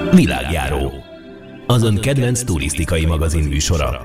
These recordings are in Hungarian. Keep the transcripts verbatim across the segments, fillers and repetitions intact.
Világjáró, az ön kedvenc turisztikai magazin műsora.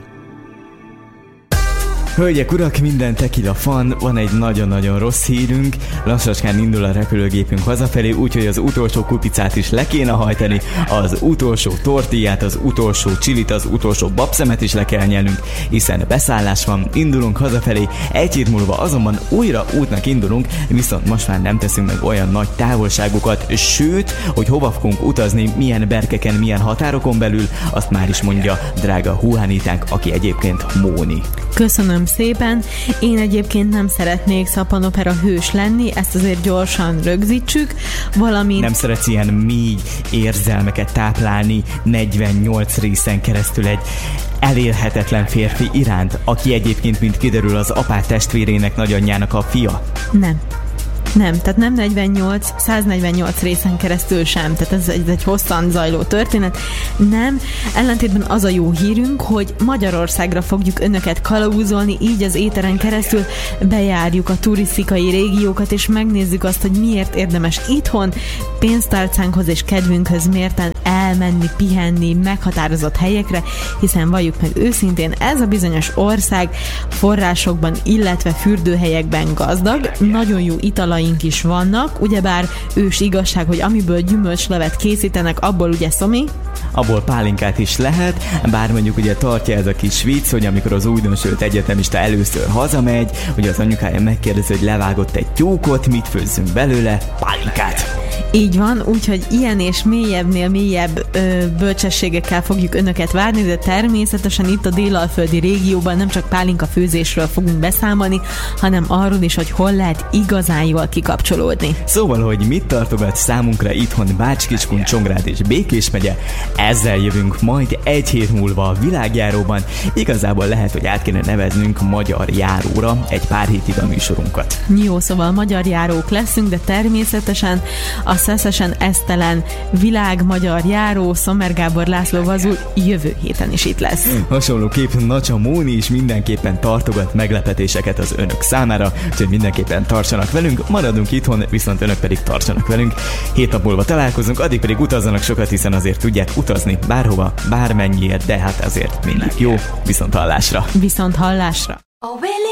Hölgyek, urak, minden tequila fan, van egy nagyon-nagyon rossz hírünk. Lassacskán indul a repülőgépünk hazafelé, úgyhogy az utolsó kupicát is le kéne hajtani, az utolsó tortillát, az utolsó csilit, az utolsó babszemet is le kell nyelnünk, hiszen beszállás van, indulunk hazafelé, egy hét múlva azonban újra útnak indulunk, viszont most már nem teszünk meg olyan nagy távolságokat, sőt, hogy hova fogunk utazni, milyen berkeken, milyen határokon belül, azt már is mondja drága Juanitánk, aki egyébként Móni. Köszönöm szépen. Én egyébként nem szeretnék szappanopera hős lenni, ezt azért gyorsan rögzítsük, valamint... Nem szeretsz ilyen mély érzelmeket táplálni negyvennyolc részen keresztül egy elérhetetlen férfi iránt, aki egyébként, mint kiderül, az apát testvérének, nagyanyjának a fia? Nem. Nem, tehát nem negyvennyolc, száznegyvennyolc részen keresztül sem, tehát ez egy, egy hosszan zajló történet. Nem, ellentétben az a jó hírünk, hogy Magyarországra fogjuk önöket kalauzolni, így az éteren keresztül bejárjuk a turisztikai régiókat, és megnézzük azt, hogy miért érdemes itthon pénztárcánkhoz és kedvünkhöz mérten elmenni, pihenni meghatározott helyekre, hiszen valljuk meg őszintén, ez a bizonyos ország forrásokban, illetve fürdőhelyekben gazdag, nagyon jó italai is vannak, ugyebár ős igazság, hogy amiből gyümölcslevet készítenek, abból ugye szomi? Abból pálinkát is lehet, bár mondjuk ugye tartja ez a kis vicc, hogy amikor az újdonsült egyetemista először hazamegy, ugye az anyukája megkérdezi, hogy levágott egy tyúkot, mit főzzünk belőle? Pálinkát! Így van, úgyhogy ilyen és mélyebbnél mélyebb ö, bölcsességekkel fogjuk önöket várni, de természetesen itt a délalföldi régióban nem csak pálinka főzésről fogunk beszámolni, hanem arról is, hogy hol lehet igazán jól kikapcsolódni. Szóval, hogy mit tartogat számunkra itthon Bács-Kiskun, Csongrád és Békés megye, ezzel jövünk majd egy hét múlva a Világjáróban. Igazából lehet, hogy át kéne neveznünk Magyar Járóra egy pár hétig a műsorunkat. Jó, szóval Magyar Járók leszünk, de természetesen a szeszesen esztelen Világ Magyar Járó Szomer Gábor László Vazul jövő héten is itt lesz. Hasonlóképp Nacsa Móni is mindenképpen tartogat meglepetéseket az önök számára, úgyhogy mindenképpen tartsanak velünk, maradunk itthon, viszont önök pedig tartsanak velünk. Hét nap múlva találkozunk, addig pedig utazzanak sokat, hiszen azért tudják utazni bárhova, bármennyiért, de hát azért mindenki jó. Viszont hallásra! Viszont hallásra!